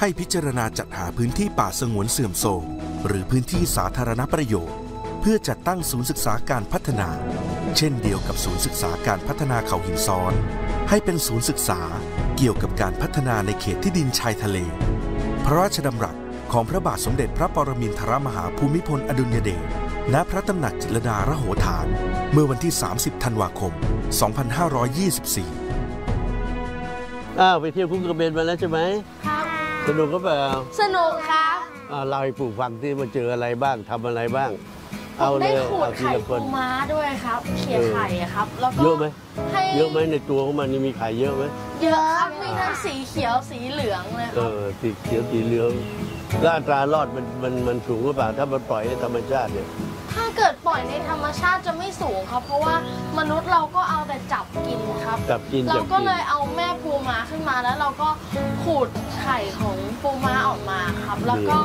ให้พิจารณาจัดหาพื้นที่ป่าสงวนเสื่อมโทรมหรือพื้นที่สาธารณประโยชน์เพื่อจัดตั้งศูนย์ศึกษาการพัฒนาเช่นเดียวกับศูนย์ศึกษาการพัฒนาเขาหินซ้อนให้เป็นศูนย์ศึกษาเกี่ยวกับการพัฒนาในเขตที่ดินชายทะเลพระราชดำรัสของพระบาทสมเด็จพระปรมินทรมหาภูมิพลอดุลยเดชณพระตำหนักจิตรลดาระโหฐานเมื่อวันที่ 30 ธันวาคม 2524 ไปเที่ยวคุ้งกระเบนมาแล้วใช่ไหมครับสนุกก็เปล่าสนุกครับเราให้ปู่ฟังที่มาเจออะไรบ้างทำอะไรบ้างผมได้ขูดไข่ปูม้าด้วยครับเขี่ยไข่ครับแล้วก็เยอะไหมเยอะไหมในตัวของมันนี่มีไข่เยอะไหมเยอะครับมีทั้งสีเขียวสีเหลืองเลยครับสีเขียวสีเหลืองแล้วอัตรารอดมันสูงหรือเปล่าถ้ามันปล่อยในธรรมชาติเนี่ยถ้าเกิดปล่อยในธรรมชาติจะไม่สูงครับเพราะว่ามนุษย์เราก็เอาแต่จับกินครับเราก็เลยเอาแม่ปูม้าขึ้นมาแล้วเราก็ขูดไข่ของปูม้าออกมาครับแล้วก็